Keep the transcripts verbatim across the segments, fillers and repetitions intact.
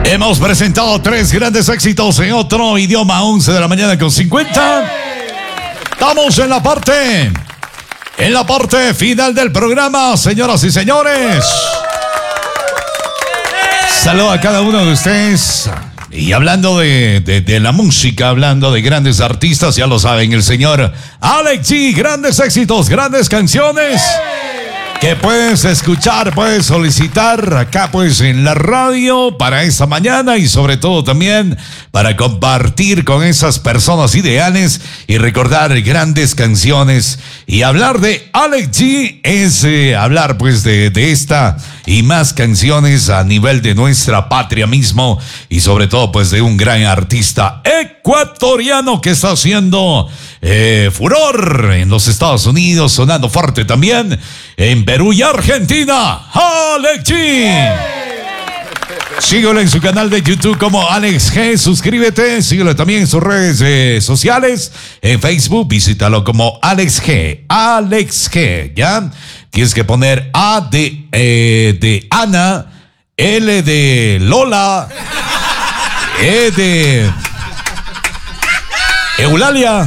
Hemos presentado tres grandes éxitos en otro idioma, once de la mañana con cincuenta. Estamos en la parte, en la parte final del programa, señoras y señores. Saludo a cada uno de ustedes. Y hablando de, de, de la música, hablando de grandes artistas, ya lo saben, el señor Alex G, grandes éxitos, grandes canciones que puedes escuchar, puedes solicitar acá pues en la radio para esta mañana y sobre todo también para compartir con esas personas ideales y recordar grandes canciones. Y hablar de Alex G es eh, hablar pues de, de esta y más canciones a nivel de nuestra patria mismo y sobre todo pues de un gran artista ecuatoriano que está haciendo eh, furor en los Estados Unidos, sonando fuerte también en Perú y Argentina, Alex G. Síguelo en su canal de YouTube como Alex G. Suscríbete, síguelo también en sus redes eh, sociales. En Facebook, visítalo como Alex G. Alex G, ¿ya? Tienes que poner A de, eh, de Ana, L de Lola, E de Eulalia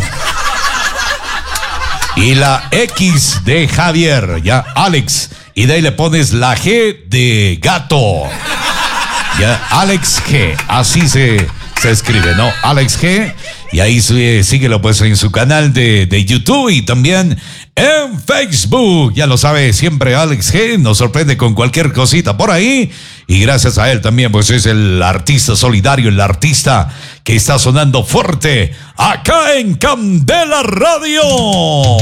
y la X de Javier, ya, Alex. Y de ahí le pones la G de gato. Ya, Alex G. Así se, se escribe, ¿no? Alex G. Y ahí síguelo pues en su canal de, de YouTube y también en Facebook. Ya lo sabe, siempre Alex G nos sorprende con cualquier cosita por ahí. Y gracias a él también pues es el artista solidario, el artista que está sonando fuerte acá en Candela Radio.